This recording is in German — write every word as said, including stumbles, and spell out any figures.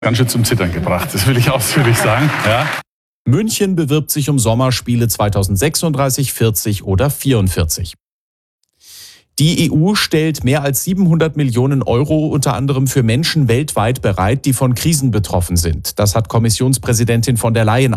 Ganz schön zum Zittern gebracht, das will ich ausführlich sagen. Ja. München bewirbt sich um Sommerspiele zweitausendsechsunddreißig, vierzig oder vierundvierzig. Die E U stellt mehr als siebenhundert Millionen Euro unter anderem für Menschen weltweit bereit, die von Krisen betroffen sind. Das hat Kommissionspräsidentin von der Leyen